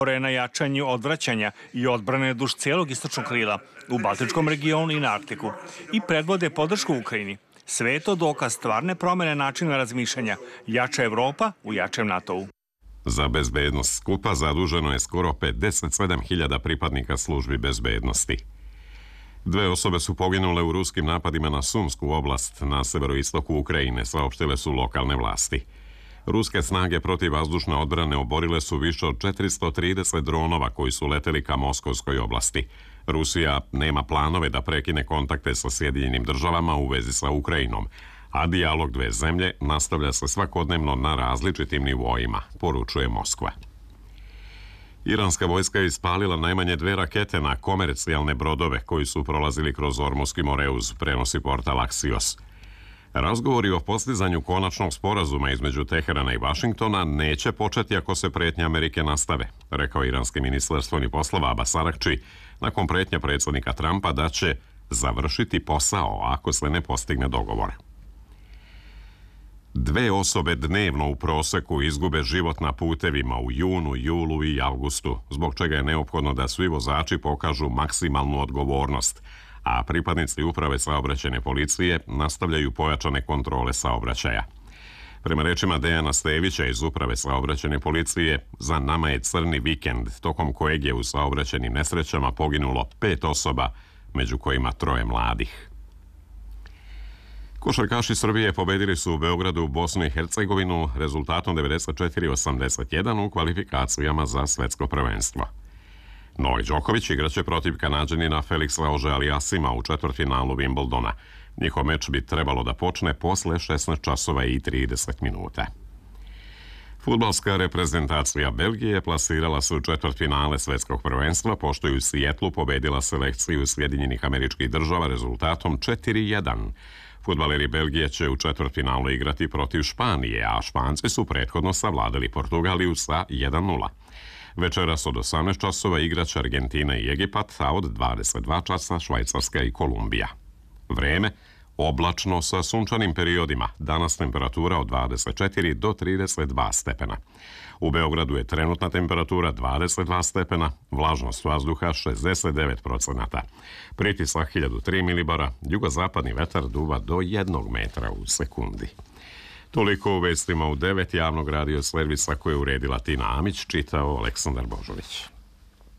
na jačanju odvraćanja i odbrane duž cijelog istočnog krila, u Baltičkom regionu i na Arktiku, i predvode podršku Ukrajini. Sve je to dokaz stvarne promjene načina razmišljanja. Jača Evropa u jačem NATO-u. Za bezbednost skupa zaduženo je skoro 57.000 pripadnika službi bezbednosti. 2 osobe su poginule u ruskim napadima na Sumsku oblast na severoistoku Ukrajine, saopštile su lokalne vlasti. Ruske snage protivvazdušne odbrane oborile su više od 430 dronova koji su leteli ka Moskovskoj oblasti. Rusija nema planove da prekine kontakte sa Sjedinjenim državama u vezi sa Ukrajinom, a dijalog dve zemlje nastavlja se svakodnevno na različitim nivoima, poručuje Moskva. Iranska vojska je ispalila najmanje 2 rakete na komercijalne brodove koji su prolazili kroz Ormuski Moreuz, prenosi portal Axios. Razgovori o postizanju konačnog sporazuma između Teherana i Vašingtona neće početi ako se pretnje Amerike nastave, rekao iranski ministar spoljnih poslova Abbas Araghči nakon pretnje predsjednika Trumpa da će završiti posao ako se ne postigne dogovor. 2 osobe dnevno u proseku izgube život na putevima u junu, julu i avgustu, zbog čega je neophodno da svi vozači pokažu maksimalnu odgovornost, a pripadnici uprave saobraćajne policije nastavljaju pojačane kontrole saobraćaja. Prema rečima Dejana Stevića iz uprave saobraćajne policije, za nama je crni vikend, tokom kojeg je u saobraćajnim nesrećama poginulo 5 osoba, među kojima 3 mladih. Košarkaši Srbije pobedili su u Beogradu Bosnu i Hercegovinu rezultatom 94-81 u kvalifikacijama za svetsko prvenstvo. Novak Đoković igraće protiv Kanađanina Felixa Auger-Aliassima u četvrtfinalu Wimbledona. Njihov meč bi trebalo da počne posle 16 časova i 30 minuta. Fudbalska reprezentacija Belgije plasirala se u četvrtfinale svetskog prvenstva, pošto je u Sijetlu pobedila selekciju Sjedinjenih Američkih Država rezultatom 4-1. Fudbaleri Belgije će u četvrtfinalu igrati protiv Španije, a Španci su prethodno savladali Portugaliju sa 1-0. Večeras od 18 časova igraće Argentina i Egipat, a od 22 časa Švajcarska i Kolumbija. Vreme oblačno sa sunčanim periodima, danas temperatura od 24 do 32 stepena. U Beogradu je trenutna temperatura 22 stepena, vlažnost vazduha 69%. Pritisak 1003 milibara, jugozapadni vetar duva do 1 metra u sekundi. Toliko u vestima u 9 javnog radio servisa koje uredila Tina Amić, čitao Aleksandar Božović.